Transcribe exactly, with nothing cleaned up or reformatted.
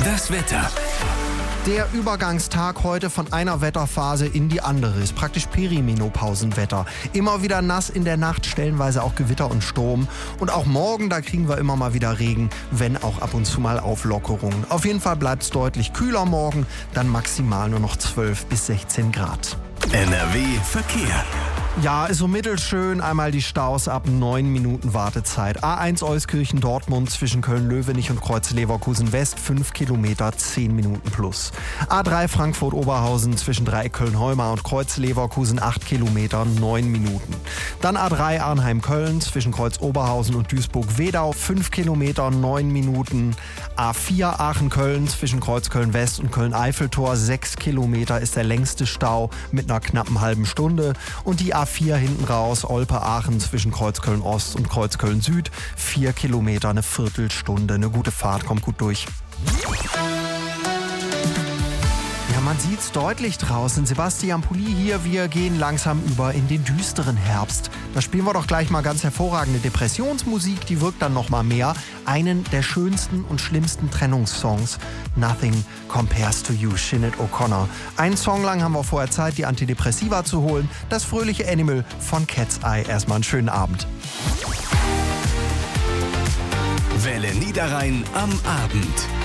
Das Wetter. Der Übergangstag heute von einer Wetterphase in die andere ist praktisch Perimenopausenwetter. Immer wieder nass in der Nacht, stellenweise auch Gewitter und Sturm. Und auch morgen, da kriegen wir immer mal wieder Regen, wenn auch ab und zu mal Auflockerungen. Auf jeden Fall bleibt es deutlich kühler morgen, dann maximal nur noch zwölf bis sechzehn Grad. N R W Verkehr. Ja, ist so mittelschön. Einmal die Staus ab neun Minuten Wartezeit. A eins Euskirchen-Dortmund zwischen Köln-Löwenich und Kreuz-Leverkusen West, fünf Kilometer, zehn Minuten plus. A drei Frankfurt-Oberhausen zwischen Dreieck Köln-Heumar und Kreuz-Leverkusen, acht Kilometer, neun Minuten. Dann A drei Arnheim-Köln zwischen Kreuz-Oberhausen und Duisburg-Wedau, fünf Kilometer, neun Minuten. A vier Aachen-Köln zwischen Kreuz-Köln-West und Köln-Eiffeltor, sechs Kilometer ist der längste Stau mit einer knappen halben Stunde. Und die A vier hinten raus, Olpe-Aachen zwischen Kreuzköln-Ost und Kreuzköln-Süd, vier Kilometer, eine Viertelstunde. Eine gute Fahrt, kommt gut durch. Ja, man sieht's deutlich draußen. Sebastian Pulli hier, wir gehen langsam über in den düsteren Herbst. Da spielen wir doch gleich mal ganz hervorragende Depressionsmusik, die wirkt dann noch mal mehr. Einen der schönsten und schlimmsten Trennungssongs, Nothing Compares to You, Sinead O'Connor. Einen Song lang haben wir vorher Zeit, die Antidepressiva zu holen. Das fröhliche Animal von Cat's Eye. Erstmal einen schönen Abend. Welle Niederrhein am Abend.